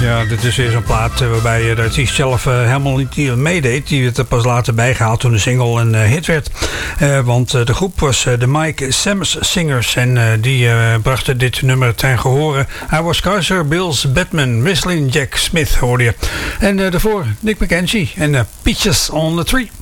Ja, dit is weer zo'n plaat waarbij de artiest zelf helemaal niet meedeed. Die werd er pas later bijgehaald toen de single een hit werd. Want de groep was de Mike Sam's Singers. En die brachten dit nummer ten gehore. Hij was Kaiser, Bills, Batman, Whistling Jack Smith hoorde je. En daarvoor Nick McKenzie en Peaches on the Tree.